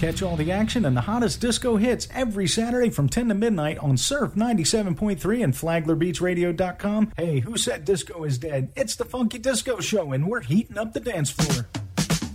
Catch all the action and the hottest disco hits every Saturday from 10 to midnight on Surf 97.3 and FlaglerBeachRadio.com. Hey, who said disco is dead? It's the Funky Disco Show, and we're heating up the dance floor.